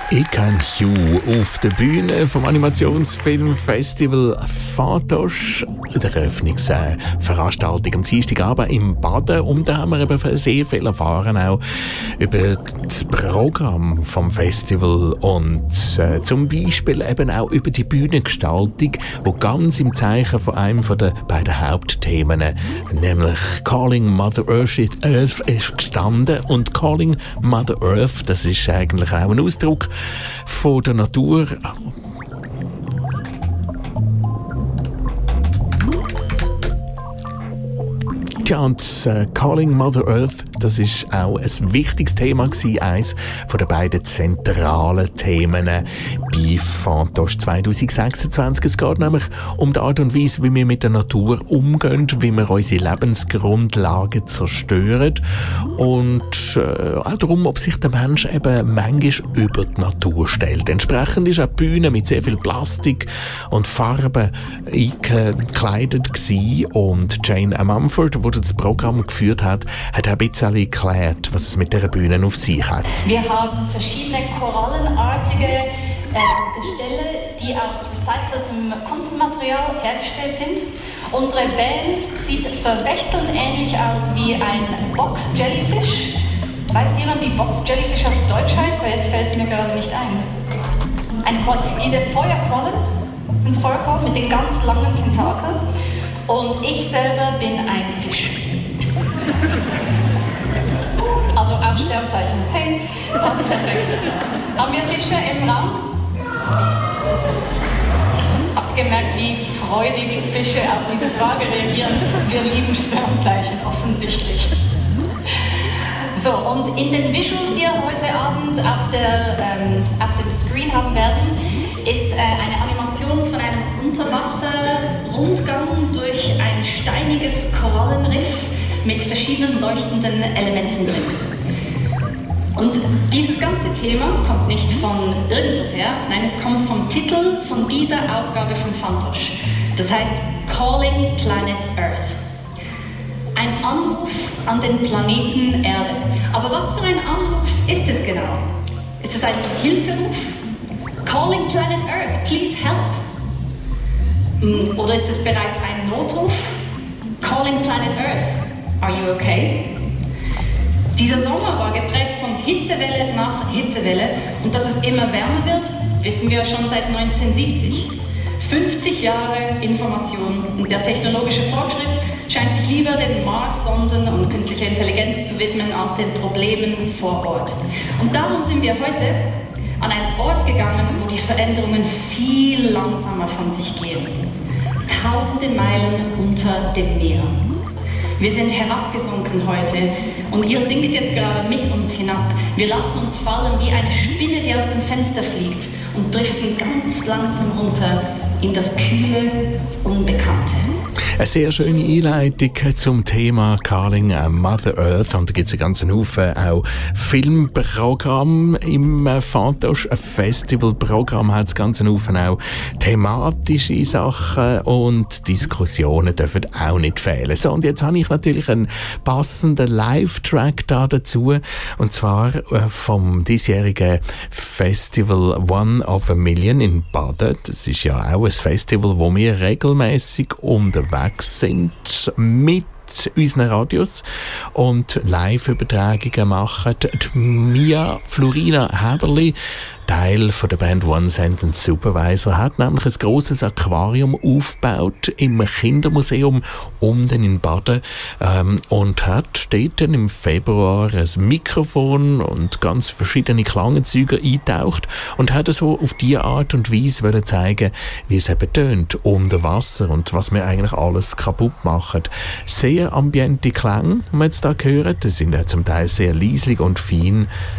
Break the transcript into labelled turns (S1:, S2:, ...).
S1: Ich kenne Hugh auf der Bühne vom Animationsfilmfestival Fantoche, der Eröffnungsveranstaltung am Dienstagabend im Baden. Und da haben wir eben sehr viel erfahren, auch über das Programm vom Festival und zum Beispiel eben auch über die Bühnengestaltung, die ganz im Zeichen von einem der beiden Hauptthemen, nämlich Calling Mother Earth ist gestanden. Und Calling Mother Earth, das ist eigentlich auch ein Ausdruck von der Natur. Ja, und Calling Mother Earth, das ist auch ein wichtiges Thema gewesen, eines von den beiden zentralen Themen bei Fantoche 2026. Es geht nämlich um die Art und Weise, wie wir mit der Natur umgehen, wie wir unsere Lebensgrundlagen zerstören und auch darum, ob sich der Mensch eben manchmal über die Natur stellt. Entsprechend ist auch die Bühne mit sehr viel Plastik und Farben eingekleidet gewesen. Und Jane Mumford, die das Programm geführt hat, hat ein bisschen erklärt, was es mit dieser Bühne auf sich hat.
S2: Wir haben verschiedene korallenartige Gestelle, die aus recyceltem Kunstmaterial hergestellt sind. Unsere Band sieht verwechselnd ähnlich aus wie ein Box Jellyfish. Weiß jemand, wie Box Jellyfish auf Deutsch heißt? Weil jetzt fällt es mir gerade nicht ein. Diese Feuerquallen sind Feuerquallen mit den ganz langen Tentakeln. Und ich selber bin ein Fisch. Also auch Sternzeichen. Hey, passt perfekt. Haben wir Fische im Raum? Habt ihr gemerkt, wie freudig Fische auf diese Frage reagieren? Wir lieben Sternzeichen, offensichtlich. So, und in den Visuals, die ihr heute Abend auf dem Screen haben werden, ist eine Animation von einem Unterwasser-Rundgang durch ein steiniges Korallenriff mit verschiedenen leuchtenden Elementen drin. Und dieses ganze Thema kommt nicht von irgendwoher, nein, es kommt vom Titel von dieser Ausgabe von Fantoche. Das heißt Calling Planet Earth. Ein Anruf an den Planeten Erde. Aber was für ein Anruf ist es genau? Ist es ein Hilferuf? Calling Planet Earth, please help. Oder ist es bereits ein Notruf? Calling Planet Earth, are you okay? Dieser Sommer war geprägt von Hitzewelle nach Hitzewelle und dass es immer wärmer wird, wissen wir schon seit 1970. 50 Jahre Information und der technologische Fortschritt scheint sich lieber den Mars-Sonden und künstlicher Intelligenz zu widmen als den Problemen vor Ort. Und darum sind wir heute an einen Ort gegangen, wo die Veränderungen viel langsamer von sich gehen. Tausende Meilen unter dem Meer. Wir sind herabgesunken heute und ihr sinkt jetzt gerade mit uns hinab. Wir lassen uns fallen wie eine Spinne, die aus dem Fenster fliegt und driften ganz langsam runter in das kühle, Unbekannte.
S1: Eine sehr schöne Einleitung zum Thema Calling Mother Earth. Und da gibt es einen ganzen Haufen auch Filmprogramm im Fantoche. Ein Festivalprogramm hat es ganzen Haufen auch thematische Sachen und Diskussionen dürfen auch nicht fehlen. So, und jetzt habe ich natürlich einen passenden Live-Track da dazu. Und zwar vom diesjährigen Festival One of a Million in Baden. Das ist ja auch ein Festival, wo wir regelmäßig unterwegs sind mit unseren Radios und Live-Übertragungen machen. Die Mia Florina Häberli, Teil von der Band One Sentence Supervisor, hat nämlich ein grosses Aquarium aufgebaut im Kindermuseum unten in Baden und hat dort im Februar ein Mikrofon und ganz verschiedene Klangenzeuger eingetaucht und hat so auf diese Art und Weise wollen zeigen, wie es eben tönt unter Wasser und was wir eigentlich alles kaputt machen. Sehr ambiente Klänge, die wir jetzt hier hören, die sind ja zum Teil sehr leislich und fein.